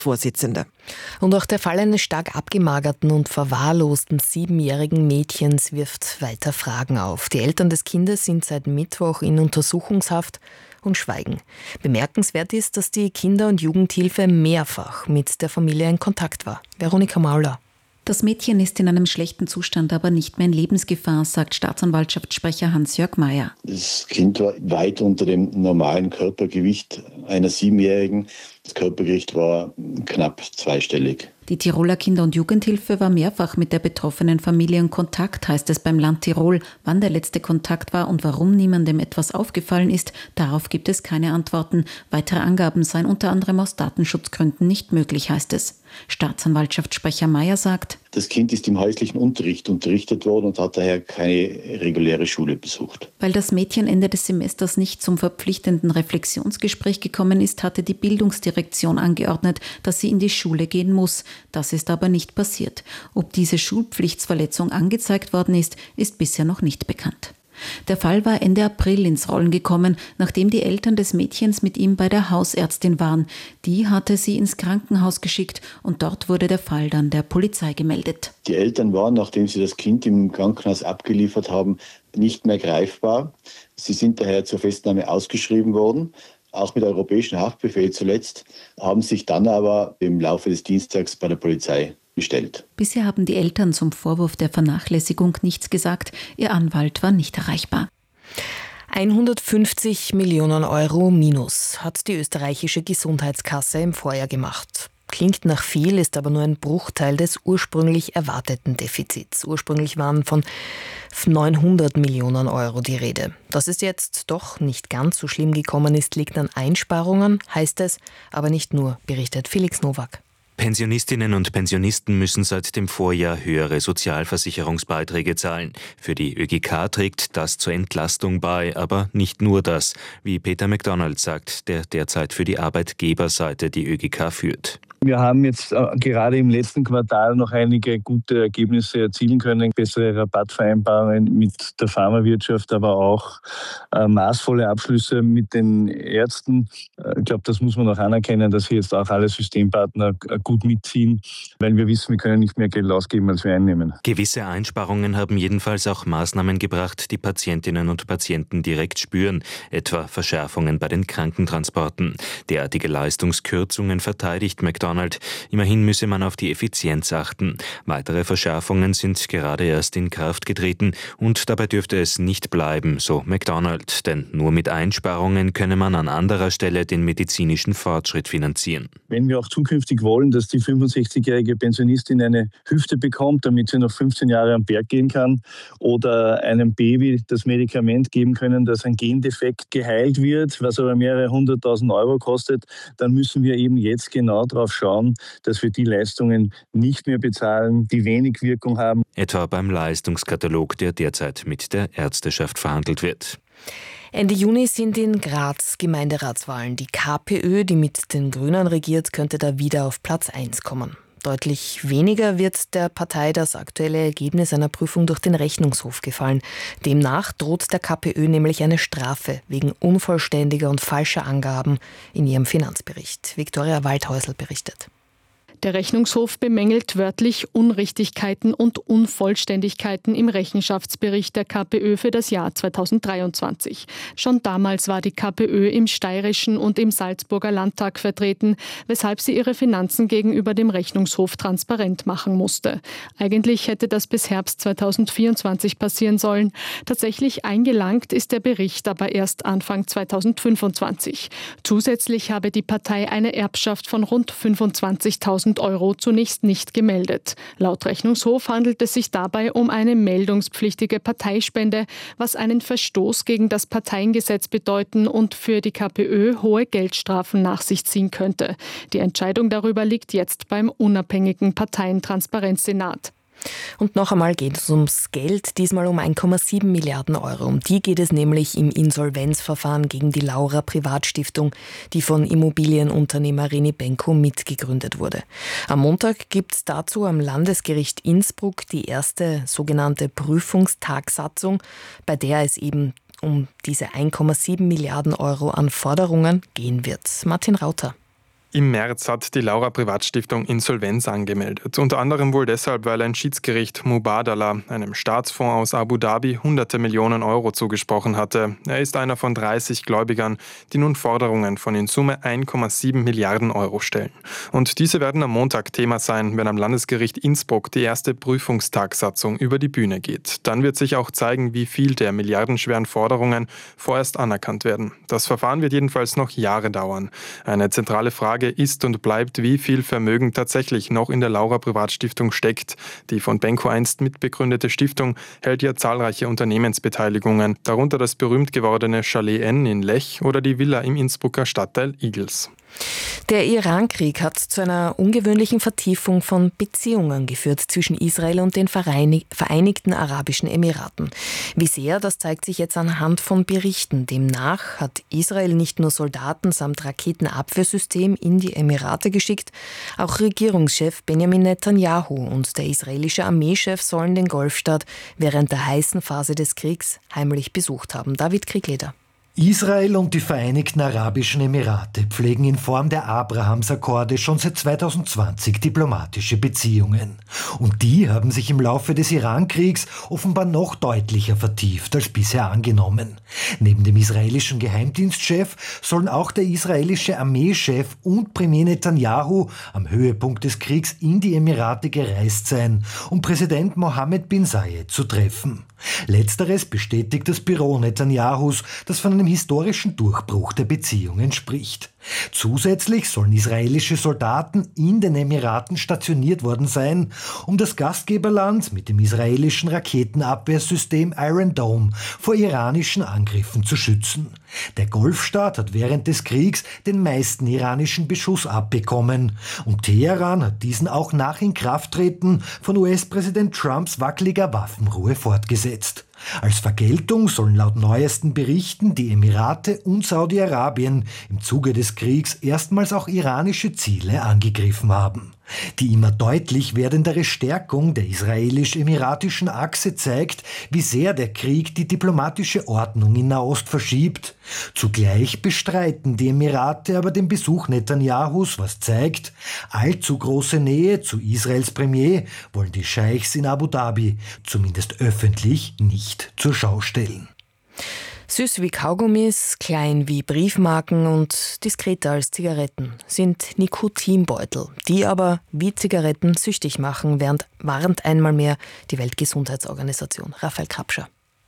Vorsitzende. Und auch der Fall eines stark abgemagerten und verwahrlosten 7-jährigen Mädchens wirft weiter Fragen auf. Die Eltern des Kindes sind seit Mittwoch in Untersuchungshaft und schweigen. Bemerkenswert ist, dass die Kinder- und Jugendhilfe mehrfach mit der Familie in Kontakt war. Veronika Mauler. Das Mädchen ist in einem schlechten Zustand, aber nicht mehr in Lebensgefahr, sagt Staatsanwaltschaftssprecher Hans-Jörg Mayer. Das Kind war weit unter dem normalen Körpergewicht einer 7-Jährigen. Das Körpergewicht war knapp zweistellig. Die Tiroler Kinder- und Jugendhilfe war mehrfach mit der betroffenen Familie in Kontakt, heißt es beim Land Tirol. Wann der letzte Kontakt war und warum niemandem etwas aufgefallen ist, darauf gibt es keine Antworten. Weitere Angaben seien unter anderem aus Datenschutzgründen nicht möglich, heißt es. Staatsanwaltschaftssprecher Mayer sagt: Das Kind ist im häuslichen Unterricht unterrichtet worden und hat daher keine reguläre Schule besucht. Weil das Mädchen Ende des Semesters nicht zum verpflichtenden Reflexionsgespräch gekommen ist, hatte die Bildungsdirektion angeordnet, dass sie in die Schule gehen muss. Das ist aber nicht passiert. Ob diese Schulpflichtsverletzung angezeigt worden ist, ist bisher noch nicht bekannt. Der Fall war Ende April ins Rollen gekommen, nachdem die Eltern des Mädchens mit ihm bei der Hausärztin waren. Die hatte sie ins Krankenhaus geschickt und dort wurde der Fall dann der Polizei gemeldet. Die Eltern waren, nachdem sie das Kind im Krankenhaus abgeliefert haben, nicht mehr greifbar. Sie sind daher zur Festnahme ausgeschrieben worden, auch mit europäischem Haftbefehl zuletzt, haben sich dann aber im Laufe des Dienstags bei der Polizei gestellt. Bisher haben die Eltern zum Vorwurf der Vernachlässigung nichts gesagt. Ihr Anwalt war nicht erreichbar. 150 Millionen Euro Minus hat die österreichische Gesundheitskasse im Vorjahr gemacht. Klingt nach viel, ist aber nur ein Bruchteil des ursprünglich erwarteten Defizits. Ursprünglich waren von 900 Millionen Euro die Rede. Dass es jetzt doch nicht ganz so schlimm gekommen ist, liegt an Einsparungen, heißt es, aber nicht nur, berichtet Felix Nowak. Pensionistinnen und Pensionisten müssen seit dem Vorjahr höhere Sozialversicherungsbeiträge zahlen. Für die ÖGK trägt das zur Entlastung bei, aber nicht nur das, wie Peter McDonald sagt, der derzeit für die Arbeitgeberseite die ÖGK führt. Wir haben jetzt gerade im letzten Quartal noch einige gute Ergebnisse erzielen können. Bessere Rabattvereinbarungen mit der Pharmawirtschaft, aber auch maßvolle Abschlüsse mit den Ärzten. Ich glaube, das muss man auch anerkennen, dass hier jetzt auch alle Systempartner gut mitziehen, weil wir wissen, wir können nicht mehr Geld ausgeben, als wir einnehmen. Gewisse Einsparungen haben jedenfalls auch Maßnahmen gebracht, die Patientinnen und Patienten direkt spüren, etwa Verschärfungen bei den Krankentransporten. Derartige Leistungskürzungen verteidigt McDonald. Immerhin müsse man auf die Effizienz achten. Weitere Verschärfungen sind gerade erst in Kraft getreten und dabei dürfte es nicht bleiben, so McDonald. Denn nur mit Einsparungen könne man an anderer Stelle den medizinischen Fortschritt finanzieren. Wenn wir auch zukünftig wollen, dass die 65-jährige Pensionistin eine Hüfte bekommt, damit sie noch 15 Jahre am Berg gehen kann, oder einem Baby das Medikament geben können, dass ein Gendefekt geheilt wird, was aber mehrere 100.000 Euro kostet, dann müssen wir eben jetzt genau darauf schauen, dass wir die Leistungen nicht mehr bezahlen, die wenig Wirkung haben. Etwa beim Leistungskatalog, der derzeit mit der Ärzteschaft verhandelt wird. Ende Juni sind in Graz Gemeinderatswahlen. Die KPÖ, die mit den Grünen regiert, könnte da wieder auf Platz 1 kommen. Deutlich weniger wird der Partei das aktuelle Ergebnis einer Prüfung durch den Rechnungshof gefallen. Demnach droht der KPÖ nämlich eine Strafe wegen unvollständiger und falscher Angaben in ihrem Finanzbericht. Viktoria Waldhäusl berichtet. Der Rechnungshof bemängelt wörtlich Unrichtigkeiten und Unvollständigkeiten im Rechenschaftsbericht der KPÖ für das Jahr 2023. Schon damals war die KPÖ im steirischen und im Salzburger Landtag vertreten, weshalb sie ihre Finanzen gegenüber dem Rechnungshof transparent machen musste. Eigentlich hätte das bis Herbst 2024 passieren sollen. Tatsächlich eingelangt ist der Bericht aber erst Anfang 2025. Zusätzlich habe die Partei eine Erbschaft von rund 25.000 Euro zunächst nicht gemeldet. Laut Rechnungshof handelt es sich dabei um eine meldungspflichtige Parteispende, was einen Verstoß gegen das Parteiengesetz bedeuten und für die KPÖ hohe Geldstrafen nach sich ziehen könnte. Die Entscheidung darüber liegt jetzt beim unabhängigen Parteientransparenzsenat. Und noch einmal geht es ums Geld, diesmal um 1,7 Milliarden Euro. Um die geht es nämlich im Insolvenzverfahren gegen die Laura Privatstiftung, die von Immobilienunternehmer René Benko mitgegründet wurde. Am Montag gibt es dazu am Landesgericht Innsbruck die erste sogenannte Prüfungstagsatzung, bei der es eben um diese 1,7 Milliarden Euro an Forderungen gehen wird. Martin Rauter. Im März hat die Laura Privatstiftung Insolvenz angemeldet. Unter anderem wohl deshalb, weil ein Schiedsgericht Mubadala, einem Staatsfonds aus Abu Dhabi, hunderte Millionen Euro zugesprochen hatte. Er ist einer von 30 Gläubigern, die nun Forderungen von in Summe 1,7 Milliarden Euro stellen. Und diese werden am Montag Thema sein, wenn am Landesgericht Innsbruck die erste Prüfungstagsatzung über die Bühne geht. Dann wird sich auch zeigen, wie viel der milliardenschweren Forderungen vorerst anerkannt werden. Das Verfahren wird jedenfalls noch Jahre dauern. Eine zentrale Frage ist und bleibt, wie viel Vermögen tatsächlich noch in der Laura Privatstiftung steckt. Die von Benko einst mitbegründete Stiftung hält ja zahlreiche Unternehmensbeteiligungen, darunter das berühmt gewordene Chalet N in Lech oder die Villa im Innsbrucker Stadtteil Igels. Der Iran-Krieg hat zu einer ungewöhnlichen Vertiefung von Beziehungen geführt zwischen Israel und den Vereinigten Arabischen Emiraten. Wie sehr, das zeigt sich jetzt anhand von Berichten. Demnach hat Israel nicht nur Soldaten samt Raketenabwehrsystem in die Emirate geschickt, auch Regierungschef Benjamin Netanyahu und der israelische Armeechef sollen den Golfstaat während der heißen Phase des Kriegs heimlich besucht haben. David Kriegleder. Israel und die Vereinigten Arabischen Emirate pflegen in Form der Abrahams-Akkorde schon seit 2020 diplomatische Beziehungen. Und die haben sich im Laufe des Iran-Kriegs offenbar noch deutlicher vertieft als bisher angenommen. Neben dem israelischen Geheimdienstchef sollen auch der israelische Armeechef und Premier Netanyahu am Höhepunkt des Kriegs in die Emirate gereist sein, um Präsident Mohammed bin Zayed zu treffen. Letzteres bestätigt das Büro Netanyahus, das von einem historischen Durchbruch der Beziehungen spricht. Zusätzlich sollen israelische Soldaten in den Emiraten stationiert worden sein, um das Gastgeberland mit dem israelischen Raketenabwehrsystem Iron Dome vor iranischen Angriffen zu schützen. Der Golfstaat hat während des Kriegs den meisten iranischen Beschuss abbekommen und Teheran hat diesen auch nach Inkrafttreten von US-Präsident Trumps wackeliger Waffenruhe fortgesetzt. Als Vergeltung sollen laut neuesten Berichten die Emirate und Saudi-Arabien im Zuge des Kriegs erstmals auch iranische Ziele angegriffen haben. Die immer deutlich werdendere Stärkung der israelisch-emiratischen Achse zeigt, wie sehr der Krieg die diplomatische Ordnung in Nahost verschiebt. Zugleich bestreiten die Emirate aber den Besuch Netanyahus, was zeigt, allzu große Nähe zu Israels Premier wollen die Scheichs in Abu Dhabi, zumindest öffentlich, nicht zur Schau stellen. Süß wie Kaugummis, klein wie Briefmarken und diskreter als Zigaretten sind Nikotinbeutel, die aber wie Zigaretten süchtig machen, warnt einmal mehr die Weltgesundheitsorganisation. Raphael Krapscher.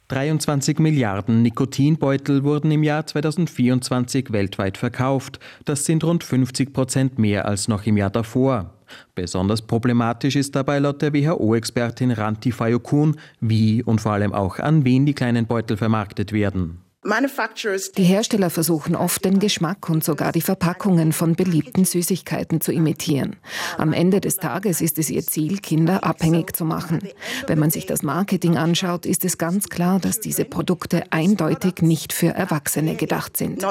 23 Milliarden Nikotinbeutel wurden im Jahr 2024 weltweit verkauft. Das sind rund 50% mehr als noch im Jahr davor. Besonders problematisch ist dabei laut der WHO-Expertin Ranti Fayokun, wie und vor allem auch an wen die kleinen Beutel vermarktet werden. Die Hersteller versuchen oft, den Geschmack und sogar die Verpackungen von beliebten Süßigkeiten zu imitieren. Am Ende des Tages ist es ihr Ziel, Kinder abhängig zu machen. Wenn man sich das Marketing anschaut, ist es ganz klar, dass diese Produkte eindeutig nicht für Erwachsene gedacht sind.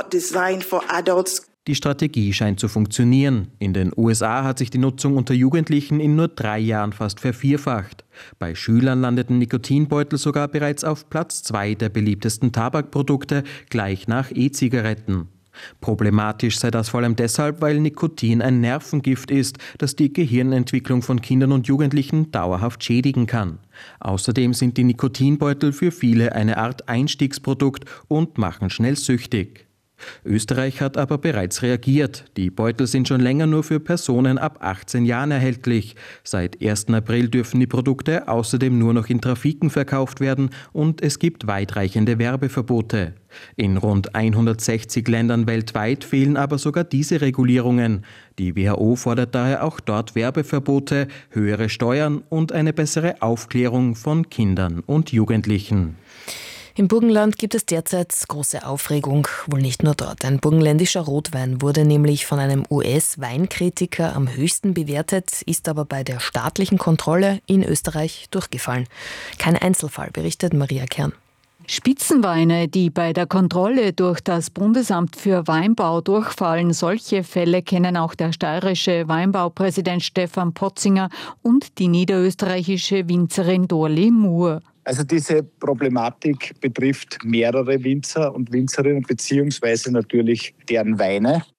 Die Strategie scheint zu funktionieren. In den USA hat sich die Nutzung unter Jugendlichen in nur 3 Jahren fast vervierfacht. Bei Schülern landeten Nikotinbeutel sogar bereits auf Platz 2 der beliebtesten Tabakprodukte, gleich nach E-Zigaretten. Problematisch sei das vor allem deshalb, weil Nikotin ein Nervengift ist, das die Gehirnentwicklung von Kindern und Jugendlichen dauerhaft schädigen kann. Außerdem sind die Nikotinbeutel für viele eine Art Einstiegsprodukt und machen schnell süchtig. Österreich hat aber bereits reagiert. Die Beutel sind schon länger nur für Personen ab 18 Jahren erhältlich. Seit 1. April dürfen die Produkte außerdem nur noch in Trafiken verkauft werden und es gibt weitreichende Werbeverbote. In rund 160 Ländern weltweit fehlen aber sogar diese Regulierungen. Die WHO fordert daher auch dort Werbeverbote, höhere Steuern und eine bessere Aufklärung von Kindern und Jugendlichen. Im Burgenland gibt es derzeit große Aufregung, wohl nicht nur dort. Ein burgenländischer Rotwein wurde nämlich von einem US-Weinkritiker am höchsten bewertet, ist aber bei der staatlichen Kontrolle in Österreich durchgefallen. Kein Einzelfall, berichtet Maria Kern. Spitzenweine, die bei der Kontrolle durch das Bundesamt für Weinbau durchfallen, solche Fälle kennen auch der steirische Weinbaupräsident Stefan Potzinger und die niederösterreichische Winzerin Dorli Moore. Also diese Problematik betrifft mehrere Winzer und Winzerinnen beziehungsweise natürlich deren Weine.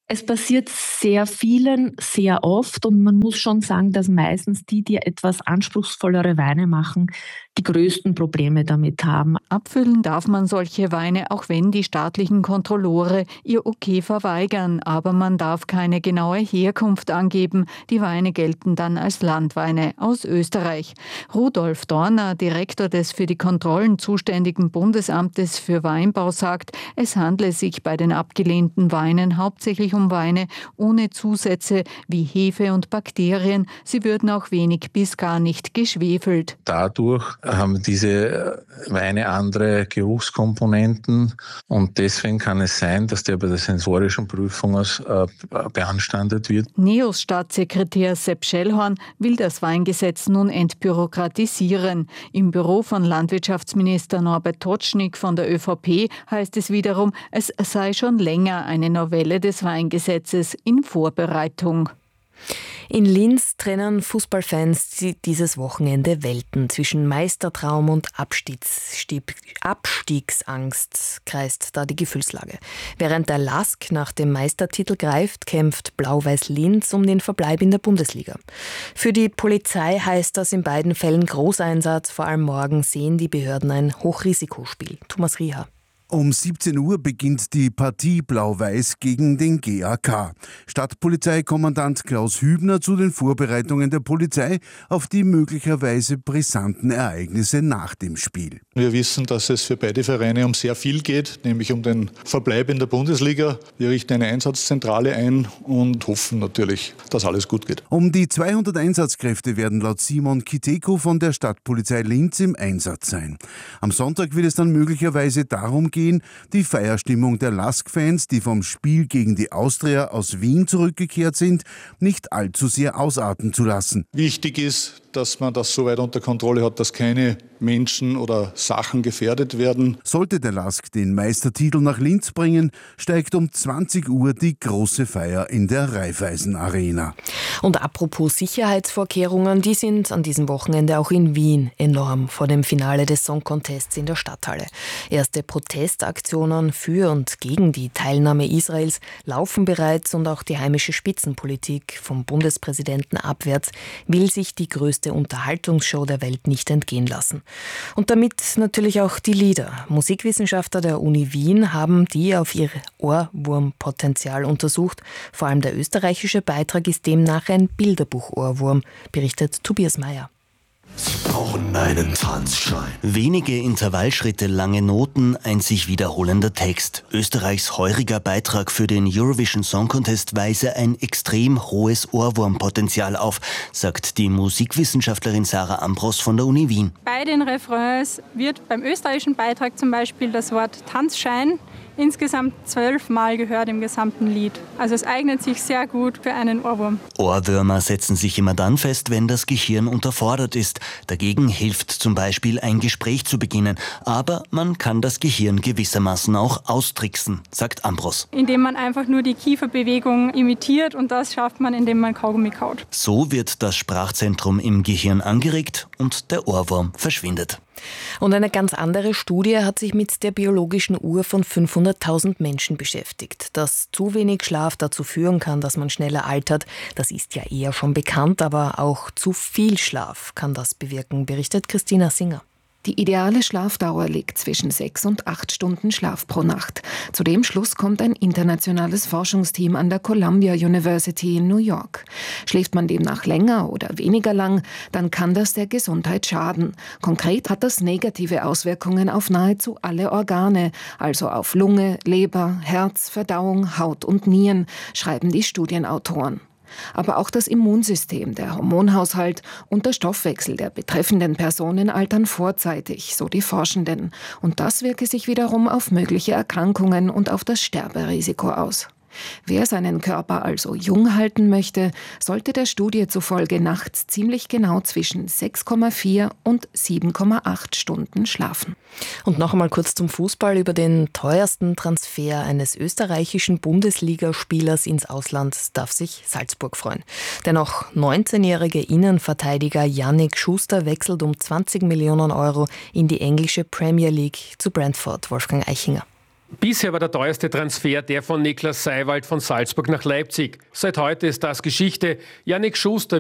Es passiert sehr vielen, sehr oft und man muss schon sagen, dass meistens die etwas anspruchsvollere Weine machen, die größten Probleme damit haben. Abfüllen darf man solche Weine, auch wenn die staatlichen Kontrolleure ihr Okay verweigern. Aber man darf keine genaue Herkunft angeben. Die Weine gelten dann als Landweine aus Österreich. Rudolf Dorner, Direktor des für die Kontrollen zuständigen Bundesamtes für Weinbau, sagt, es handle sich bei den abgelehnten Weinen hauptsächlich um Weine ohne Zusätze wie Hefe und Bakterien. Sie würden auch wenig bis gar nicht geschwefelt. Dadurch haben diese Weine andere Geruchskomponenten und deswegen kann es sein, dass der bei der sensorischen Prüfung beanstandet wird. NEOS Staatssekretär Sepp Schellhorn will das Weingesetz nun entbürokratisieren. Im Büro von Landwirtschaftsminister Norbert Totschnig von der ÖVP heißt es wiederum, es sei schon länger eine Novelle des Weingesetzes in Vorbereitung. In Linz trennen Fußballfans dieses Wochenende Welten. Zwischen Meistertraum und Abstiegsangst kreist da die Gefühlslage. Während der LASK nach dem Meistertitel greift, kämpft Blau-Weiß Linz um den Verbleib in der Bundesliga. Für die Polizei heißt das in beiden Fällen Großeinsatz. Vor allem morgen sehen die Behörden ein Hochrisikospiel. Thomas Rieher. Um 17 Uhr beginnt die Partie Blau-Weiß gegen den GAK. Stadtpolizeikommandant Klaus Hübner zu den Vorbereitungen der Polizei auf die möglicherweise brisanten Ereignisse nach dem Spiel. Wir wissen, dass es für beide Vereine um sehr viel geht, nämlich um den Verbleib in der Bundesliga. Wir richten eine Einsatzzentrale ein und hoffen natürlich, dass alles gut geht. Um die 200 Einsatzkräfte werden laut Simon Kiteko von der Stadtpolizei Linz im Einsatz sein. Am Sonntag wird es dann möglicherweise darum gehen, die Feierstimmung der LASK-Fans, die vom Spiel gegen die Austria aus Wien zurückgekehrt sind, nicht allzu sehr ausarten zu lassen. Wichtig ist, dass man das so weit unter Kontrolle hat, dass keine Menschen oder Sachen gefährdet werden. Sollte der LASK den Meistertitel nach Linz bringen, steigt um 20 Uhr die große Feier in der Raiffeisen Arena. Und apropos Sicherheitsvorkehrungen, die sind an diesem Wochenende auch in Wien enorm vor dem Finale des Song Contests in der Stadthalle. Erste Protestaktionen für und gegen die Teilnahme Israels laufen bereits und auch die heimische Spitzenpolitik vom Bundespräsidenten abwärts will sich die größte Unterhaltungsshow der Welt nicht entgehen lassen. Und damit natürlich auch die Lieder. Musikwissenschaftler der Uni Wien haben die auf ihr Ohrwurmpotenzial untersucht. Vor allem der österreichische Beitrag ist demnach ein Bilderbuch-Ohrwurm, berichtet Tobias Meyer. Sie brauchen einen Tanzschein. Wenige Intervallschritte, lange Noten, ein sich wiederholender Text. Österreichs heuriger Beitrag für den Eurovision Song Contest weise ein extrem hohes Ohrwurmpotenzial auf, sagt die Musikwissenschaftlerin Sarah Ambros von der Uni Wien. Bei den Refrains wird beim österreichischen Beitrag zum Beispiel das Wort Tanzschein insgesamt 12 Mal gehört im gesamten Lied. Also es eignet sich sehr gut für einen Ohrwurm. Ohrwürmer setzen sich immer dann fest, wenn das Gehirn unterfordert ist. Dagegen hilft zum Beispiel ein Gespräch zu beginnen. Aber man kann das Gehirn gewissermaßen auch austricksen, sagt Ambros. Indem man einfach nur die Kieferbewegung imitiert und das schafft man, indem man Kaugummi kaut. So wird das Sprachzentrum im Gehirn angeregt und der Ohrwurm verschwindet. Und eine ganz andere Studie hat sich mit der biologischen Uhr von 500.000 Menschen beschäftigt. Dass zu wenig Schlaf dazu führen kann, dass man schneller altert, das ist ja eher schon bekannt, aber auch zu viel Schlaf kann das bewirken, berichtet Christina Singer. Die ideale Schlafdauer liegt zwischen 6 und 8 Stunden Schlaf pro Nacht. Zu dem Schluss kommt ein internationales Forschungsteam an der Columbia University in New York. Schläft man demnach länger oder weniger lang, dann kann das der Gesundheit schaden. Konkret hat das negative Auswirkungen auf nahezu alle Organe, also auf Lunge, Leber, Herz, Verdauung, Haut und Nieren, schreiben die Studienautoren. Aber auch das Immunsystem, der Hormonhaushalt und der Stoffwechsel der betreffenden Personen altern vorzeitig, so die Forschenden. Und das wirke sich wiederum auf mögliche Erkrankungen und auf das Sterberisiko aus. Wer seinen Körper also jung halten möchte, sollte der Studie zufolge nachts ziemlich genau zwischen 6,4 und 7,8 Stunden schlafen. Und noch einmal kurz zum Fußball. Über den teuersten Transfer eines österreichischen Bundesligaspielers ins Ausland darf sich Salzburg freuen. Der noch 19-jährige Innenverteidiger Yannick Schuster wechselt um 20 Millionen Euro in die englische Premier League zu Brentford. Wolfgang Eichinger. Bisher war der teuerste Transfer der von Niklas Seiwald von Salzburg nach Leipzig. Seit heute ist das Geschichte. Yannick Schuster